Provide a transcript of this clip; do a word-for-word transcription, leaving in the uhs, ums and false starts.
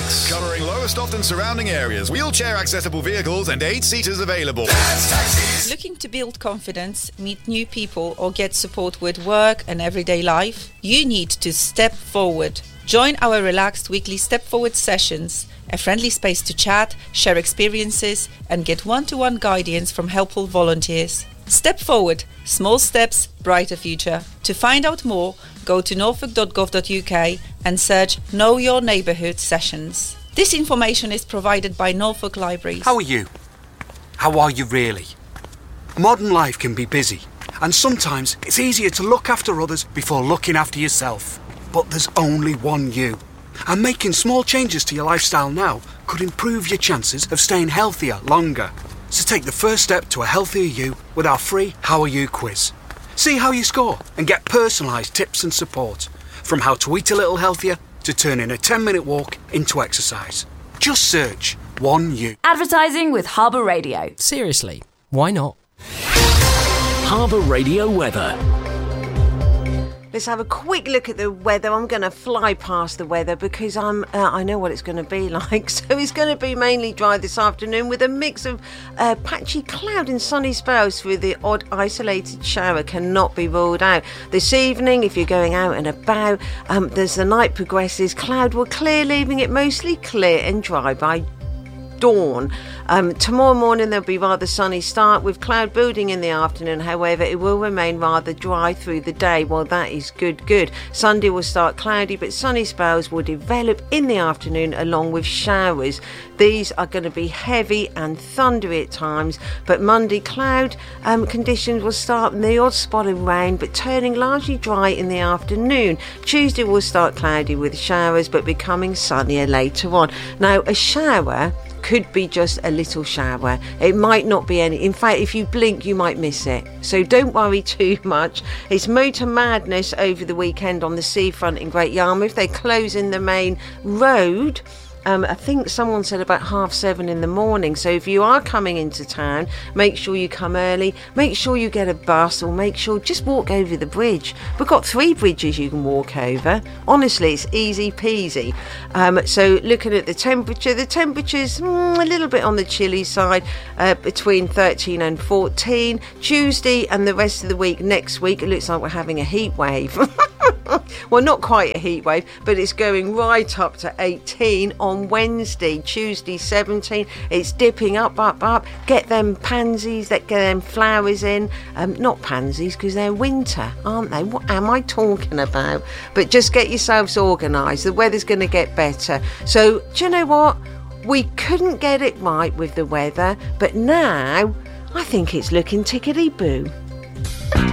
Taxis. Covering Lowestoft and surrounding areas. Wheelchair accessible vehicles and eight seaters available. Dad's Taxis. Looking to build confidence, meet new people or get support with work and everyday life? You need to step forward. Join our relaxed weekly Step Forward sessions, a friendly space to chat, share experiences and get one-to-one guidance from helpful volunteers. Step Forward. Small steps, brighter future. To find out more, go to norfolk dot gov dot U K and search Know Your Neighbourhood sessions. This information is provided by Norfolk Libraries. How are you? How are you really? Modern life can be busy, and sometimes it's easier to look after others before looking after yourself. But there's only one you. And making small changes to your lifestyle now could improve your chances of staying healthier longer. So take the first step to a healthier you with our free How Are You quiz. See how you score and get personalised tips and support. From how to eat a little healthier to turning a ten minute walk into exercise. Just search one you. Advertising with Harbour Radio. Seriously, why not? Harbour Radio weather. Let's have a quick look at the weather. I'm going to fly past the weather because I'm, uh, I know what it's going to be like. So it's going to be mainly dry this afternoon with a mix of uh, patchy cloud and sunny spells with the odd isolated shower cannot be ruled out. This evening, if you're going out and about, um, as the night progresses, cloud will clear, leaving it mostly clear and dry by dawn. Um, tomorrow morning there'll be rather sunny start with cloud building in the afternoon. However, it will remain rather dry through the day. Well, that is good good. Sunday will start cloudy, but sunny spells will develop in the afternoon along with showers. These are going to be heavy and thundery at times, but Monday cloud um, conditions will start in the odd spot of rain, but turning largely dry in the afternoon. Tuesday will start cloudy with showers, but becoming sunnier later on. Now, a shower could be just a little shower. It might not be any. In fact, if you blink, you might miss it. So don't worry too much. It's motor madness over the weekend on the seafront in Great Yarmouth. They're closing the main road. Um, I think someone said about half seven in the morning. So if you are coming into town, make sure you come early. Make sure you get a bus or make sure just walk over the bridge. We've got three bridges you can walk over. Honestly, it's easy peasy. Um, so looking at the temperature, the temperature's mm, a little bit on the chilly side, uh, between thirteen and fourteen. Tuesday and the rest of the week, next week, it looks like we're having a heat wave. Well, not quite a heat wave, but it's going right up to eighteen on Wednesday. Tuesday seventeen. It's dipping up, up, up. Get them pansies, that get them flowers in. Um, not pansies because they're winter, aren't they? What am I talking about? But just get yourselves organised. The weather's going to get better. So, do you know what? We couldn't get it right with the weather, but now I think it's looking tickety-boo.